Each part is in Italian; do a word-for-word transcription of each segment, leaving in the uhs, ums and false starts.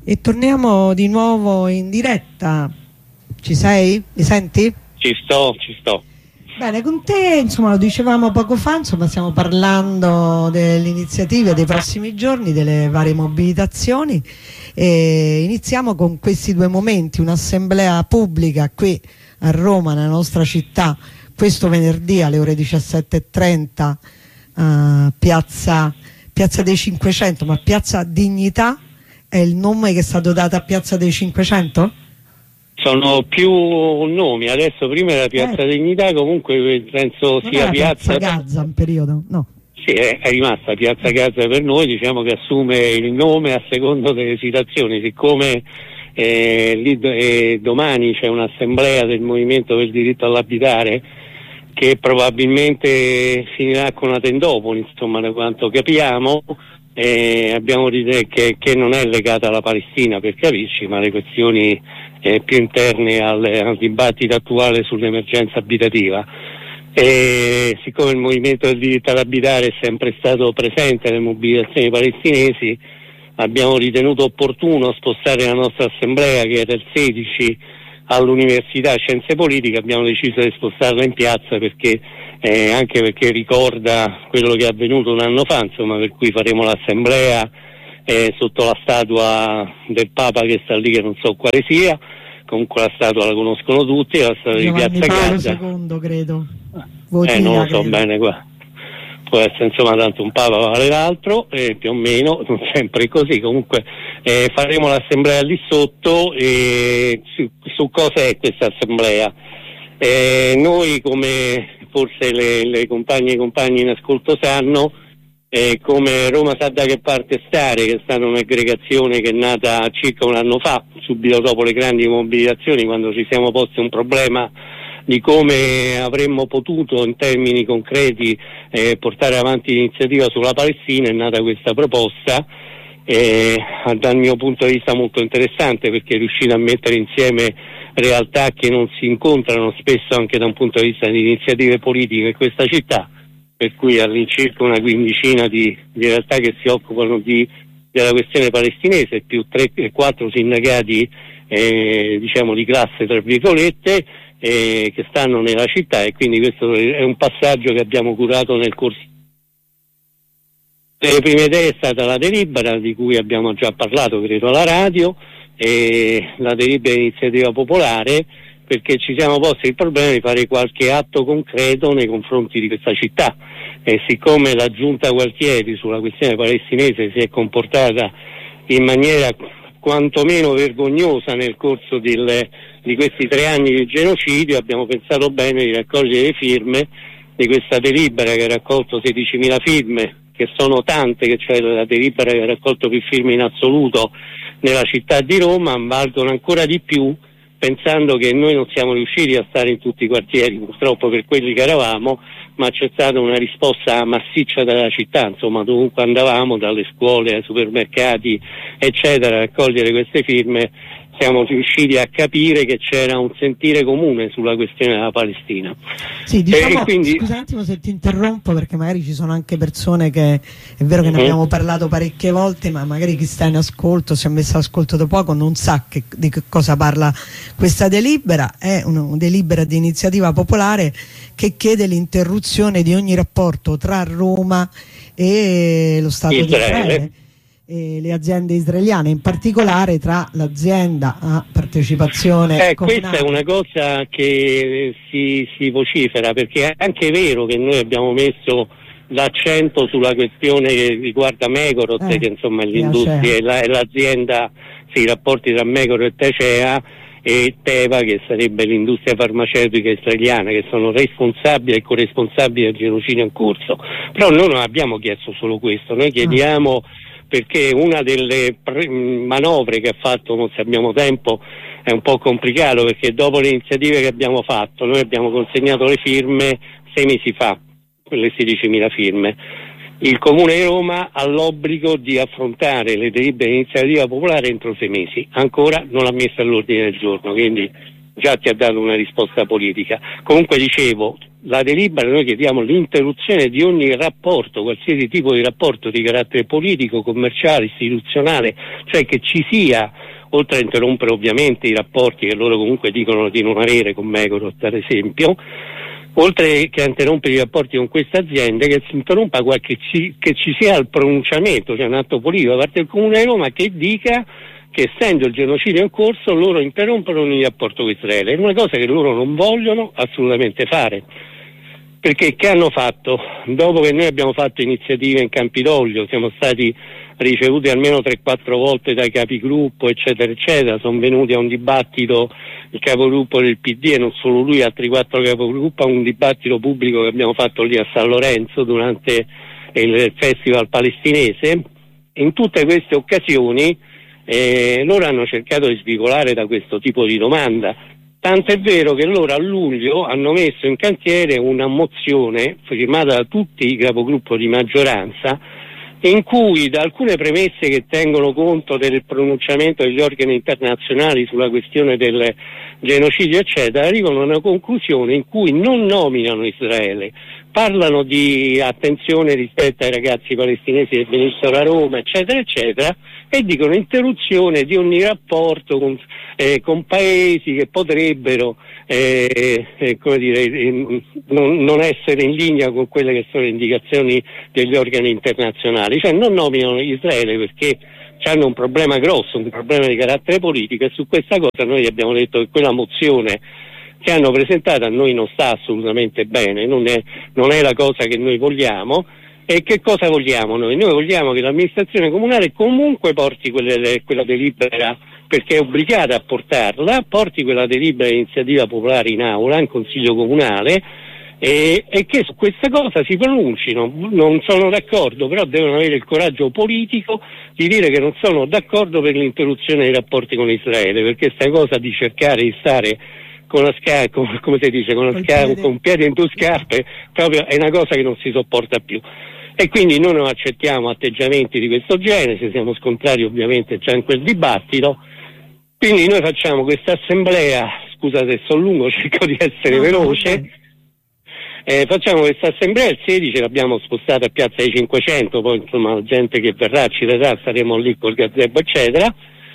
E torniamo di nuovo in diretta. Ci sei? Mi senti? Ci sto, ci sto. Bene, con te, insomma, lo dicevamo poco fa, insomma, stiamo parlando delle iniziative dei prossimi giorni, delle varie mobilitazioni, e iniziamo con questi due momenti: un'assemblea pubblica qui a Roma, nella nostra città, questo venerdì alle ore diciassette e trenta, a Piazza, Piazza dei Cinquecento, ma Piazza Dignità è il nome che è stato dato a Piazza dei Cinquecento? Sono più nomi, adesso prima era Piazza eh. Dignità, comunque penso non sia Piazza... Piazza Gazza un periodo, no? Sì, è, è rimasta Piazza Gazza per noi, diciamo che assume il nome a secondo delle situazioni, siccome eh, lì, eh, domani c'è un'assemblea del Movimento per il Diritto all'Abitare che probabilmente finirà con una tendopoli, insomma, da quanto capiamo. Eh, abbiamo ritenuto che, che non è legata alla Palestina, per capirci, ma alle questioni eh, più interne al, al dibattito attuale sull'emergenza abitativa. E siccome il Movimento del Diritto ad Abitare è sempre stato presente nelle mobilitazioni palestinesi, abbiamo ritenuto opportuno spostare la nostra assemblea, che era il sedici all'Università Scienze Politiche. Abbiamo deciso di spostarla in piazza perché eh, anche perché ricorda quello che è avvenuto un anno fa, insomma, per cui faremo l'assemblea eh, sotto la statua del Papa che sta lì, che non so quale sia, comunque la statua la conoscono tutti, la statua di Piazza Gazza. secondo, credo. Eh, non lo so credo. bene qua. Può essere, insomma, tanto un Papa vale l'altro, eh, più o meno, non sempre così. Comunque eh, faremo l'assemblea lì sotto. E su, su cosa è questa assemblea? Eh, noi, come forse le, le compagne e compagni in ascolto sanno, eh, come Roma sa da che parte stare, che è stata un'aggregazione che è nata circa un anno fa, subito dopo le grandi mobilitazioni, quando ci siamo posti un problema di come avremmo potuto in termini concreti eh, portare avanti l'iniziativa sulla Palestina, è nata questa proposta, eh, dal mio punto di vista molto interessante, perché è riuscita a mettere insieme realtà che non si incontrano spesso anche da un punto di vista di iniziative politiche in questa città, per cui all'incirca una quindicina di, di realtà che si occupano di, della questione palestinese, più tre quattro sindacati eh, diciamo di classe tra virgolette, Eh, che stanno nella città, e quindi questo è un passaggio che abbiamo curato nel corso. Le prime idee è stata la delibera, di cui abbiamo già parlato credo alla radio, e la delibera di iniziativa popolare, perché ci siamo posti il problema di fare qualche atto concreto nei confronti di questa città, e siccome la giunta Gualtieri sulla questione palestinese si è comportata in maniera quantomeno vergognosa nel corso del, di questi tre anni di genocidio, abbiamo pensato bene di raccogliere le firme di questa delibera che ha raccolto sedicimila firme, che sono tante, che cioè la delibera che ha raccolto più firme in assoluto nella città di Roma, valgono ancora di più pensando che noi non siamo riusciti a stare in tutti i quartieri, purtroppo per quelli che eravamo, ma c'è stata una risposta massiccia dalla città, insomma, dovunque andavamo, dalle scuole ai supermercati eccetera, a raccogliere queste firme, siamo riusciti a capire che c'era un sentire comune sulla questione della Palestina. Sì, diciamo, e quindi... scusa un attimo se ti interrompo, perché magari ci sono anche persone che, è vero che ne abbiamo parlato parecchie volte, ma magari chi sta in ascolto, si è messo ascolto da poco, non sa che, di che cosa parla questa delibera. È una delibera di iniziativa popolare che chiede l'interruzione di ogni rapporto tra Roma e lo Stato di Israele e le aziende israeliane, in particolare tra l'azienda a partecipazione eh, questa è una cosa che si, si vocifera, perché è anche vero che noi abbiamo messo l'accento sulla questione che riguarda Megorot, eh, che insomma è l'industria e la, l'azienda, sì, i rapporti tra Megorot e Tecea e Teva, che sarebbe l'industria farmaceutica israeliana, che sono responsabili e corresponsabili del genocidio in corso. Però noi non abbiamo chiesto solo questo, noi chiediamo, perché una delle pre- manovre che ha fatto, non se abbiamo tempo, è un po' complicato, perché dopo le iniziative che abbiamo fatto, noi abbiamo consegnato le firme sei mesi fa, quelle sedicimila firme. Il Comune di Roma ha l'obbligo di affrontare le delibere di iniziativa popolare entro sei mesi, ancora non l'ha messa all'ordine del giorno, quindi già ti ha dato una risposta politica. Comunque dicevo, la delibera, noi chiediamo l'interruzione di ogni rapporto, qualsiasi tipo di rapporto di carattere politico, commerciale, istituzionale, cioè che ci sia, oltre a interrompere ovviamente i rapporti che loro comunque dicono di non avere con Megorot ad esempio, oltre che a interrompere i rapporti con queste aziende, che si interrompa qualche ci, che ci sia il pronunciamento, cioè un atto politico da parte del Comune di Roma che dica che essendo il genocidio in corso loro interrompono ogni rapporto con Israele. È una cosa che loro non vogliono assolutamente fare, perché che hanno fatto? Dopo che noi abbiamo fatto iniziative in Campidoglio, siamo stati ricevuti almeno tre quattro volte dai capigruppo eccetera eccetera, sono venuti a un dibattito il capogruppo del P D e non solo lui, altri quattro capogruppo, a un dibattito pubblico che abbiamo fatto lì a San Lorenzo durante il festival palestinese. In tutte queste occasioni Eh, loro hanno cercato di svicolare da questo tipo di domanda, tanto è vero che loro a luglio hanno messo in cantiere una mozione firmata da tutti i capogruppo di maggioranza in cui da alcune premesse che tengono conto del pronunciamento degli organi internazionali sulla questione del genocidio eccetera arrivano a una conclusione in cui non nominano Israele, parlano di attenzione rispetto ai ragazzi palestinesi che venissero a Roma eccetera eccetera e dicono interruzione di ogni rapporto con, eh, con paesi che potrebbero eh, eh, come dire, eh, non, non essere in linea con quelle che sono le indicazioni degli organi internazionali, cioè non nominano Israele perché hanno un problema grosso, un problema di carattere politico e su questa cosa noi abbiamo detto che quella mozione che hanno presentato a noi non sta assolutamente bene, non è, non è la cosa che noi vogliamo. E che cosa vogliamo noi? Noi vogliamo che l'amministrazione comunale comunque porti quelle, quella delibera, perché è obbligata a portarla, porti quella delibera di iniziativa popolare in aula, in consiglio comunale, e, e che su questa cosa si pronuncino. Non sono d'accordo, però devono avere il coraggio politico di dire che non sono d'accordo per l'interruzione dei rapporti con Israele, perché questa cosa di cercare di stare con la sca- con, come si dice, con la sca- con un piede in due scarpe, proprio è una cosa che non si sopporta più. E quindi noi non accettiamo atteggiamenti di questo genere, ci siamo scontrati ovviamente già in quel dibattito, quindi noi facciamo questa assemblea, scusate se sono lungo, cerco di essere no, veloce, eh, facciamo questa assemblea il sedici, l'abbiamo spostata a Piazza dei Cinquecento, poi insomma la gente che verrà ci vedrà, saremo lì col gazebo eccetera,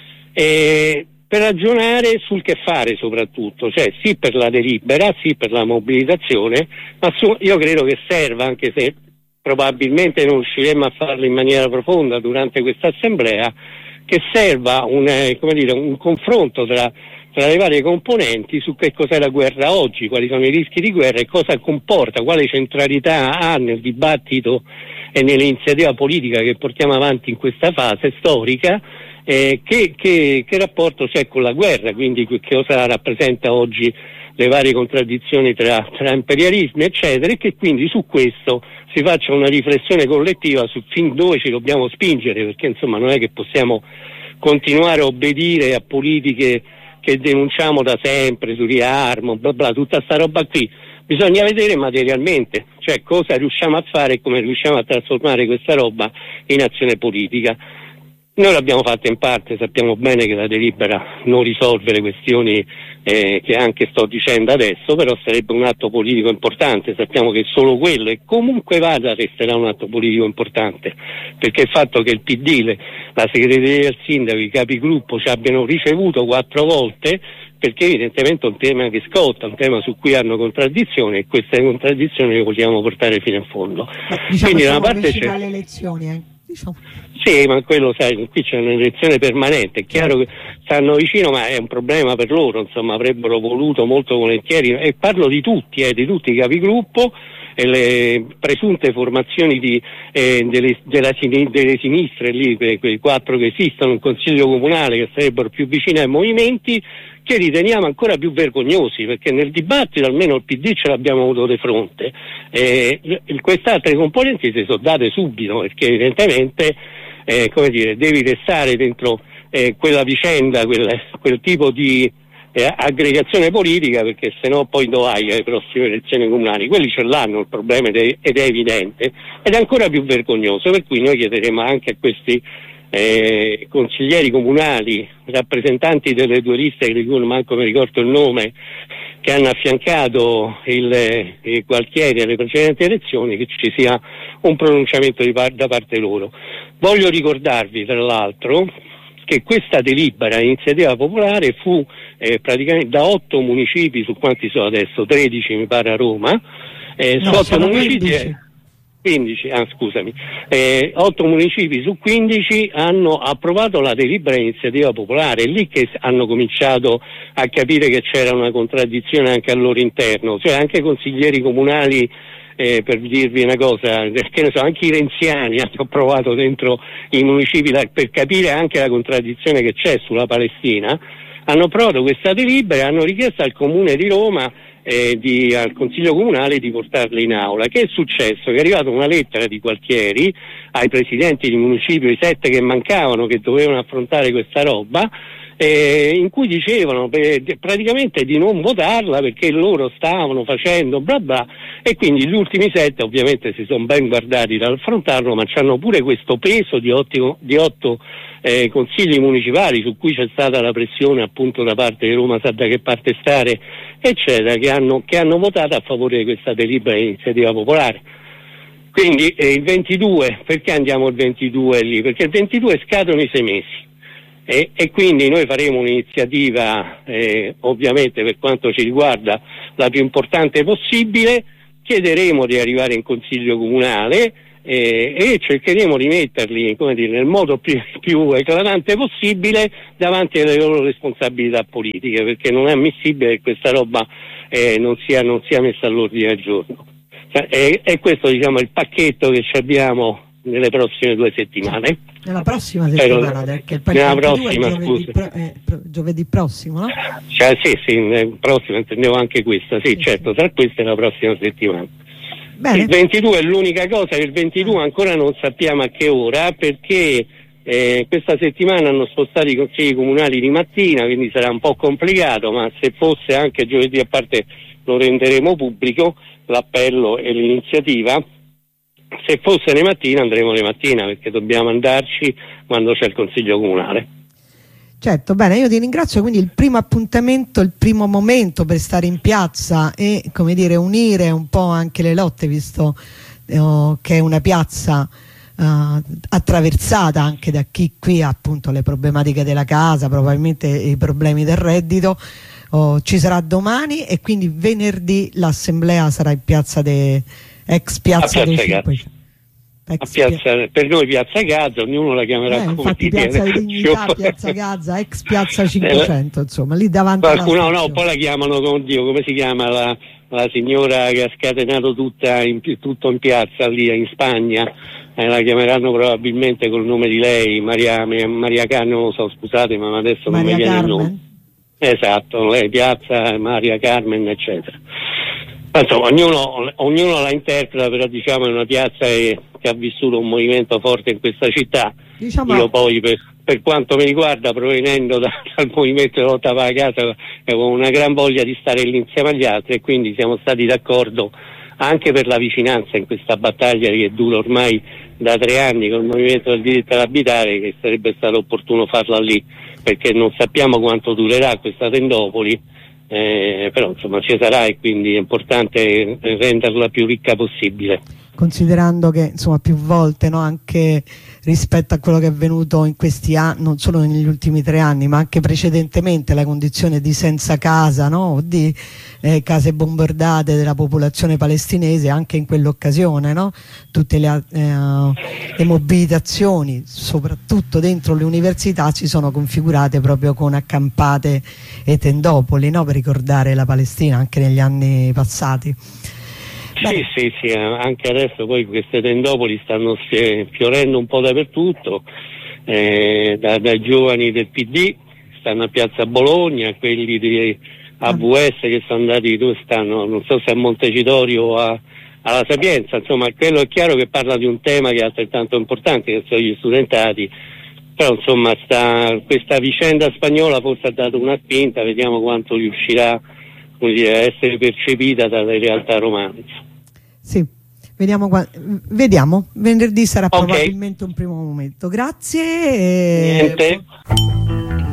e per ragionare sul che fare soprattutto, cioè sì per la delibera, sì per la mobilitazione, ma su, io credo che serva, anche se probabilmente non riusciremo a farlo in maniera profonda durante questa assemblea, che serva un, eh, come dire, un confronto tra, tra le varie componenti su che cos'è la guerra oggi, quali sono i rischi di guerra e cosa comporta, quale centralità ha nel dibattito e nell'iniziativa politica che portiamo avanti in questa fase storica, eh, che, che, che rapporto c'è con la guerra, quindi che cosa rappresenta oggi le varie contraddizioni tra, tra imperialismi eccetera, e che quindi su questo si faccia una riflessione collettiva su fin dove ci dobbiamo spingere, perché insomma non è che possiamo continuare a obbedire a politiche che denunciamo da sempre su riarmo, bla bla, tutta sta roba qui. Bisogna vedere materialmente, cioè cosa riusciamo a fare e come riusciamo a trasformare questa roba in azione politica. Noi l'abbiamo fatta in parte, sappiamo bene che la delibera non risolve le questioni eh, che anche sto dicendo adesso, però sarebbe un atto politico importante, sappiamo che solo quello, e comunque vada resterà un atto politico importante, perché il fatto che il P D, le, la segreteria del sindaco, i capigruppo ci abbiano ricevuto quattro volte, perché evidentemente è un tema che scotta, un tema su cui hanno contraddizioni, e queste contraddizioni le vogliamo portare fino in fondo. Ma, diciamo, quindi da una parte c'è alle elezioni, eh. Diciamo. Sì, ma quello sai, qui c'è un'elezione permanente, è chiaro che stanno vicino, ma è un problema per loro, insomma avrebbero voluto molto volentieri, e parlo di tutti, eh, di tutti i capigruppo e le presunte formazioni di, eh, delle, della, delle sinistre lì, quei, quei quattro che esistono, un consiglio comunale che sarebbero più vicini ai movimenti, che riteniamo ancora più vergognosi, perché nel dibattito almeno il P D ce l'abbiamo avuto di fronte, eh, queste altre componenti si sono date subito, perché evidentemente eh, come dire, devi restare dentro eh, quella vicenda, quel, quel tipo di eh, aggregazione politica, perché sennò poi dove hai alle prossime elezioni comunali? Quelli ce l'hanno il problema ed è, ed è evidente, ed è ancora più vergognoso, per cui noi chiederemo anche a questi eh, consiglieri comunali, rappresentanti delle due liste di cui manco mi ricordo il nome, che hanno affiancato il, il Gualtieri alle precedenti elezioni, che ci sia un pronunciamento di par- da parte loro. Voglio ricordarvi tra l'altro che questa delibera iniziativa popolare fu eh, praticamente da otto municipi, su quanti sono adesso? tredici mi pare a Roma, eh, no, su otto sono municipi quindici. quindici, ah scusami, eh, otto municipi su quindici hanno approvato la delibera iniziativa popolare. È lì che hanno cominciato a capire che c'era una contraddizione anche al loro interno, cioè anche consiglieri comunali, eh, per dirvi una cosa, che ne so, anche i renziani hanno provato dentro i municipi la, per capire anche la contraddizione che c'è sulla Palestina, hanno approvato questa delibera e hanno richiesto al Comune di Roma, eh, di, al Consiglio Comunale, di portarli in aula. Che è successo? Che è arrivata una lettera di Gualtieri ai presidenti di municipio, i sette che mancavano, che dovevano affrontare questa roba, Eh, in cui dicevano eh, praticamente di non votarla perché loro stavano facendo bla bla, e quindi gli ultimi sette ovviamente si sono ben guardati dall'affrontarlo, ma hanno pure questo peso di, ottimo, di otto eh, consigli municipali su cui c'è stata la pressione appunto da parte di Roma sa da che parte stare eccetera, che hanno, che hanno votato a favore di questa delibera di iniziativa popolare. Quindi eh, il ventidue, perché andiamo il ventidue lì? Perché il ventidue scadono i sei mesi. E, e quindi noi faremo un'iniziativa, eh, ovviamente per quanto ci riguarda la più importante possibile, chiederemo di arrivare in Consiglio Comunale eh, e cercheremo di metterli, come dire, nel modo più, più eclatante possibile davanti alle loro responsabilità politiche, perché non è ammissibile che questa roba eh, non sia, non sia messa all'ordine del giorno. E, e questo, diciamo, è il pacchetto che ci abbiamo nelle prossime due settimane. Nella prossima settimana, perché il nella prossima, è giovedì, pro, eh, pro, giovedì prossimo, no? Cioè, sì, sì, nel prossimo intendevo anche questa, sì, sì certo, sì. Tra queste e la prossima settimana. Bene. Il ventidue è l'unica cosa che il ventidue ancora non sappiamo a che ora, perché eh, questa settimana hanno spostato i consigli comunali di mattina, quindi sarà un po' complicato, ma se fosse anche giovedì, a parte lo renderemo pubblico, l'appello e l'iniziativa. Se fosse le mattine andremo le mattina, perché dobbiamo andarci quando c'è il Consiglio Comunale. Certo, bene, io ti ringrazio. Quindi il primo appuntamento, il primo momento per stare in piazza e, come dire, unire un po' anche le lotte, visto eh, che è una piazza eh, attraversata anche da chi qui ha appunto le problematiche della casa, probabilmente i problemi del reddito. Oh, ci sarà domani e quindi venerdì l'assemblea sarà in piazza de ex piazza, piazza dei Cinque. Ex piazza, per noi piazza Gaza, ognuno la chiamerà eh, come infatti piazza di Dignità, piazza Gaza, ex piazza cinquecento, insomma, lì davanti qualcuno, alla no, poi la chiamano con Dio, come si chiama la, la signora che ha scatenato tutta in, tutto in piazza lì in Spagna, eh, la chiameranno probabilmente col nome di lei, Maria, Maria Carmen, non lo so, scusate, ma adesso non Maria mi viene Carmen? il nome. Esatto, lei, piazza Maria Carmen, eccetera. Insomma, ognuno, ognuno la interpreta, però diciamo è una piazza che, che ha vissuto un movimento forte in questa città. Diciamo... Io poi per, per quanto mi riguarda, provenendo da, dal movimento di lotta per la casa, avevo una gran voglia di stare lì insieme agli altri e quindi siamo stati d'accordo anche per la vicinanza in questa battaglia che dura ormai da tre anni con il movimento del diritto ad abitare, che sarebbe stato opportuno farla lì, perché non sappiamo quanto durerà questa tendopoli. Eh, però insomma ci sarà e quindi è importante renderla più ricca possibile. Considerando che insomma più volte, no, anche rispetto a quello che è avvenuto in questi anni, non solo negli ultimi tre anni ma anche precedentemente, la condizione di senza casa, no, di eh, case bombardate della popolazione palestinese, anche in quell'occasione, no, tutte le, eh, le mobilitazioni soprattutto dentro le università si sono configurate proprio con accampate e tendopoli, no, per ricordare la Palestina anche negli anni passati. Sì, sì, sì, anche adesso poi queste tendopoli stanno fiorendo un po' dappertutto, eh, da, dai giovani del P D stanno a Piazza Bologna, quelli di A V S che sono andati, dove stanno, non so se a Montecitorio o a, alla Sapienza, insomma quello è chiaro che parla di un tema che è altrettanto importante, che sono gli studentati, però insomma sta, questa vicenda spagnola forse ha dato una spinta, vediamo quanto riuscirà, come dire, a essere percepita dalle realtà romane. Sì, Vediamo, qua, vediamo. venerdì sarà okay. probabilmente un primo momento. Grazie. E... Niente.